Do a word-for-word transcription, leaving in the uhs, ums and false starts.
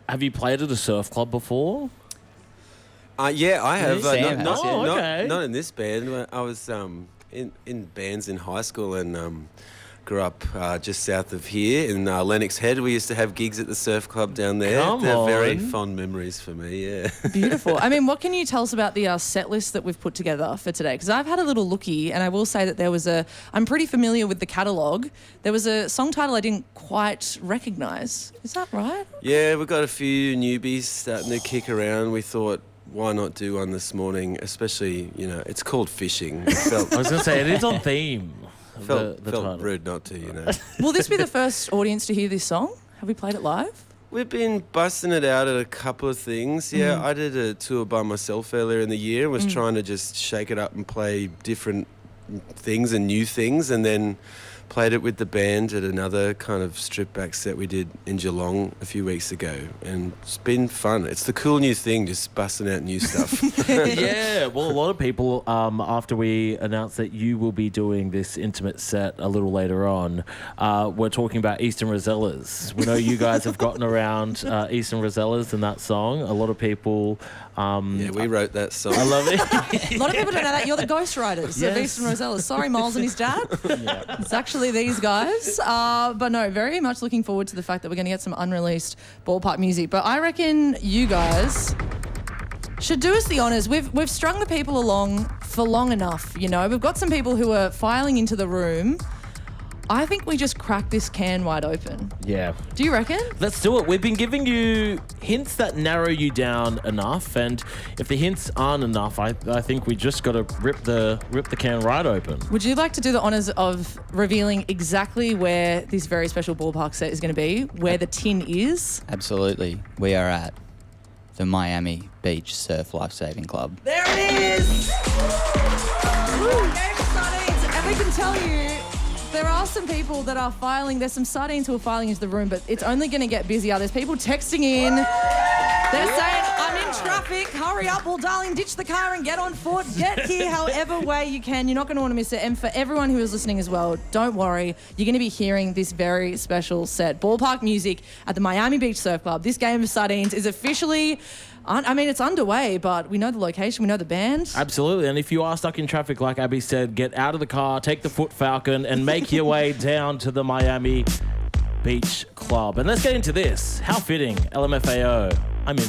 have you played at a surf club before? Uh, yeah, I have. Uh, Sam not, has, not, yeah. Oh, not, okay. not in this band. I was um, in, in bands in high school and um, grew up uh, just south of here in uh, Lennox Head. We used to have gigs at the surf club down there. Come They're on. very fond memories for me, yeah. Beautiful. I mean, what can you tell us about the uh, set list that we've put together for today? Because I've had a little looky, and I will say that there was a... I'm pretty familiar with the catalogue. There was a song title I didn't quite recognise. Is that right? Yeah, we've got a few newbies starting to kick around. We thought, why not do one this morning? Especially, you know, it's called Fishing. It felt, I was going to say, it is on theme. felt, the, the felt title. rude not to, you know. Will this be the first audience to hear this song? Have we played it live? We've been busting it out at a couple of things. Yeah, Mm. I did a tour by myself earlier in the year and was trying to just shake it up and play different things and new things, and then played it with the band at another kind of strip back set we did in Geelong a few weeks ago, and it's been fun. It's the cool new thing, just busting out new stuff. Yeah, well, a lot of people, um, after we announced that you will be doing this intimate set a little later on, uh, we're talking about Eastern Rosellas. We know you guys have gotten around uh, Eastern Rosellas in that song. A lot of people... Um, Yeah, we wrote that song. I love it. A lot of people don't know that. You're the ghostwriters of Yes. Eastern Rosellas. Sorry, Miles and his dad. It's actually these guys. Uh, but no, very much looking forward to the fact that we're going to get some unreleased ballpark music. But I reckon you guys should do us the honours. We've we've strung the people along for long enough, you know. We've got some people who are filing into the room. I think we just crack this can wide open. Yeah. Do you reckon? Let's do it. We've been giving you hints that narrow you down enough, and if the hints aren't enough, I, I think we just got to rip the rip the can right open. Would you like to do the honours of revealing exactly where this very special ballpark set is going to be, where the tin is? Absolutely. We are at the Miami Beach Surf Lifesaving Club. There it is! Woo! Game of sardines. And we can tell you, there are some people that are filing. There's some sardines who are filing into the room, but it's only going to get busier. There's people texting in. They're saying, I'm in traffic. Hurry up. Well, darling, ditch the car and get on foot. Get here however way you can. You're not going to want to miss it. And for everyone who is listening as well, don't worry. You're going to be hearing this very special set. Ballpark music at the Miami Beach Surf Club. This game of sardines is officially... I mean, it's underway, but we know the location, we know the band. Absolutely, and if you are stuck in traffic, like Abby said, get out of the car, take the Foot Falcon, and make your way down to the Miami Beach Club. And let's get into this. How fitting, L M F A O.